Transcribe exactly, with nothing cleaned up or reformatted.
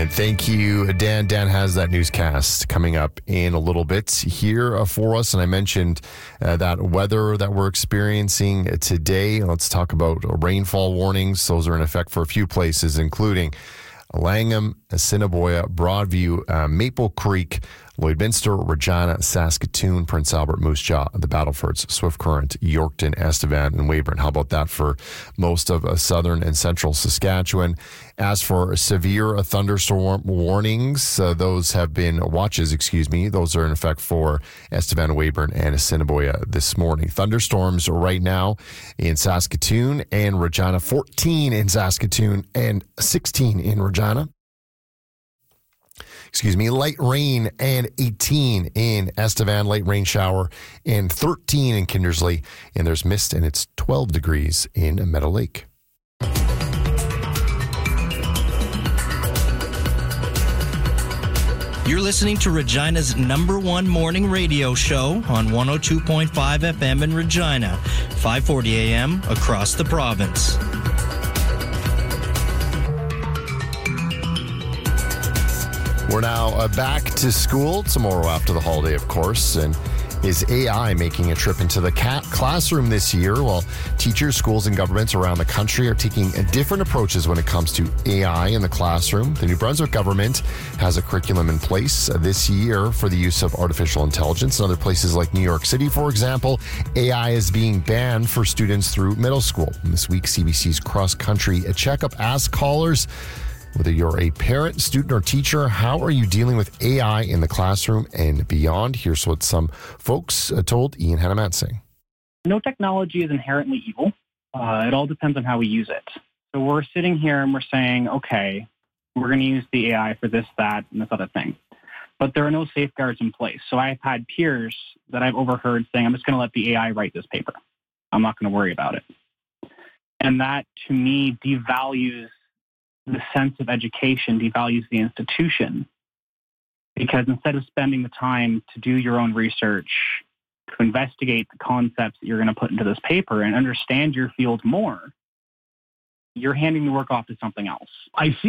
right. Thank you, Dan. Dan has that newscast coming up in a little bit here uh, for us. And I mentioned uh, that weather that we're experiencing today. Let's talk about rainfall warnings. Those are in effect for a few places, including Langham, Assiniboia, Broadview, uh, Maple Creek, Lloydminster, Regina, Saskatoon, Prince Albert, Moose Jaw, the Battlefords, Swift Current, Yorkton, Estevan, and Weyburn. How about that for most of uh, southern and central Saskatchewan? As for severe thunderstorm warnings, uh, those have been watches, excuse me, those are in effect for Estevan, Weyburn, and Assiniboia this morning. Thunderstorms right now in Saskatoon and Regina, fourteen in Saskatoon and sixteen in Regina. Excuse me, light rain and eighteen in Estevan, light rain shower and thirteen in Kindersley. And there's mist and it's twelve degrees in Meadow Lake. You're listening to Regina's number one morning radio show on one oh two point five F M in Regina, five forty A M across the province. We're now uh, back to school tomorrow after the holiday, of course. And is A I making a trip into the cat classroom this year? Well, teachers, schools, and governments around the country are taking different approaches when it comes to A I in the classroom. The New Brunswick government has a curriculum in place this year for the use of artificial intelligence. In other places like New York City, for example, A I is being banned for students through middle school. And this week, C B C's Cross Country Checkup asks callers, whether you're a parent, student, or teacher, how are you dealing with A I in the classroom and beyond? Here's what some folks told Ian Hanamatse. No technology is inherently evil. Uh, it all depends on how we use it. So we're sitting here and we're saying, okay, we're going to use the A I for this, that, and this other thing. But there are no safeguards in place. So I've had peers that I've overheard saying, I'm just going to let the A I write this paper. I'm not going to worry about it. And that, to me, devalues the sense of education, devalues the institution, because instead of spending the time to do your own research, to investigate the concepts that you're going to put into this paper and understand your field more, you're handing the work off to something else. I see